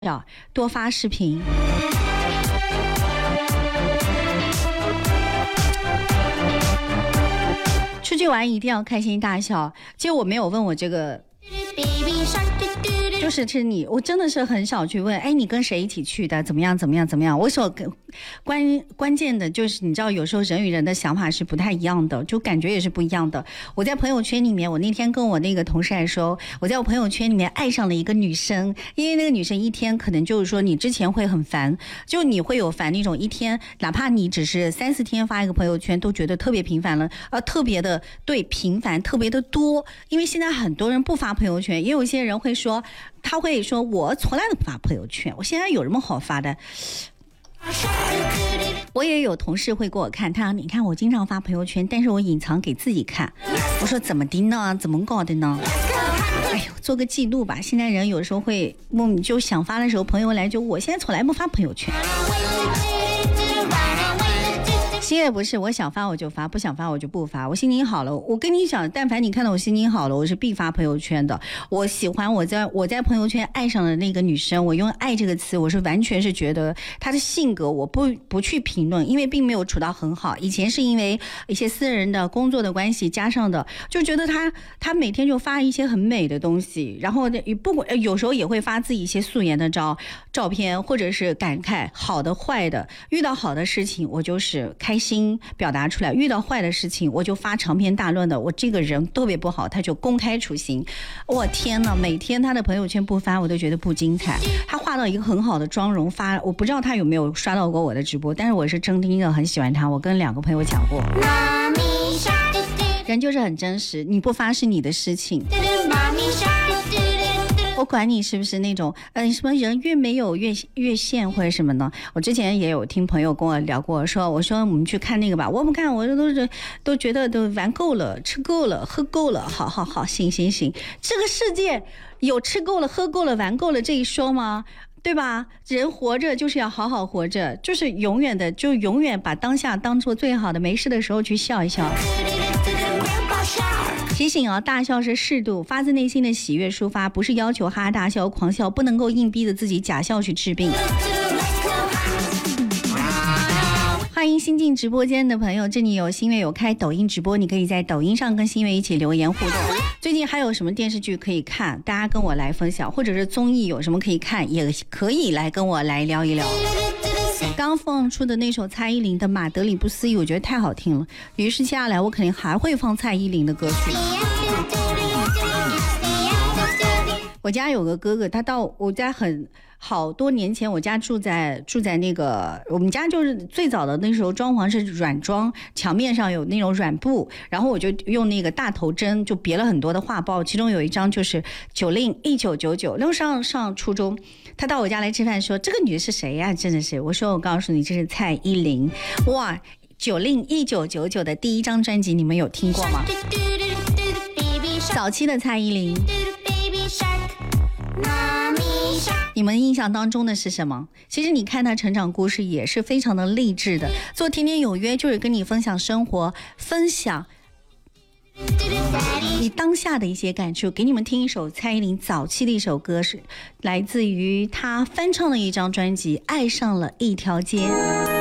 要多发视频。出去玩一定要开心大笑。其实我没有问我这个，就是你，我真的是很少去问，哎，你跟谁一起去的？怎么样？怎么样？怎么样？我所关键的就是，你知道，有时候人与人的想法是不太一样的，就感觉也是不一样的。我在朋友圈里面，我那天跟我那个同事还说，我在我朋友圈里面爱上了一个女生，因为那个女生一天可能就是说，你之前会很烦，就你会有烦那种一天，哪怕你只是3-4天发一个朋友圈，都觉得特别频繁了，特别的对频繁，特别的多。因为现在很多人不发朋友圈，也有一些人会说，他会说我从来都不发朋友圈，我现在有什么好发的？我也有同事会给我看，他说你看我经常发朋友圈，但是我隐藏给自己看。我说怎么的呢？怎么搞的呢？哎呦，做个记录吧。现在人有时候会就想发的时候，朋友来就我现在从来不发朋友圈。心也不是，我想发我就发，不想发我就不发。我心情好了，我跟你讲，但凡你看到我心情好了，我是必发朋友圈的。我喜欢我在朋友圈爱上了那个女生，我用爱这个词，我是完全是觉得她的性格我不去评论，因为并没有处到很好。以前是因为一些私人的工作的关系加上的，就觉得她每天就发一些很美的东西，然后不管有时候也会发自己一些素颜的照片，或者是感慨好的坏的，遇到好的事情我就是开心表达出来，遇到坏的事情我就发长篇大论的，我这个人特别不好，他就公开处刑。我天哪，每天他的朋友圈不发我都觉得不精彩。他画到一个很好的妆容发，我不知道他有没有刷到过我的直播，但是我是真心的很喜欢他，我跟2个朋友讲过，人就是很真实，你不发是你的事情，我管你是不是那种什么人越没有越线或者什么呢？我之前也有听朋友跟我聊过，我说我们去看那个吧，我不看，我都觉得都玩够了，吃够了，喝够了，好，行，这个世界有吃够了、喝够了、玩够了这一说吗？对吧？人活着就是要好好活着，就是永远把当下当做最好的，没事的时候去笑一笑。提醒啊，大笑是适度，发自内心的喜悦抒发，不是要求哈哈大笑狂笑，不能够硬逼着自己假笑去治病。欢迎新进直播间的朋友，这里有新月有开抖音直播，你可以在抖音上跟新月一起留言互动。最近还有什么电视剧可以看，大家跟我来分享，或者是综艺有什么可以看，也可以来跟我来聊一聊。刚放出的那首蔡依林的《马德里不思议》，我觉得太好听了，于是接下来我肯定还会放蔡依林的歌曲。我家有个哥哥，他到我家好多年前，我家住在那个，我们家就是最早的那时候装潢是软装，墙面上有那种软布，然后我就用那个大头针就别了很多的画报，其中有一张就是1999，那时候上初中，他到我家来吃饭说这个女的是谁呀？真的是，我说我告诉你这是蔡依林。哇，1999的第一张专辑你们有听过吗？早期的蔡依林。你们印象当中的是什么？其实你看他成长故事也是非常的励志的，做天天有约就是跟你分享生活，分享你当下的一些感触。给你们听一首蔡依林早期的一首歌，是来自于他翻唱的一张专辑《爱上了一条街》。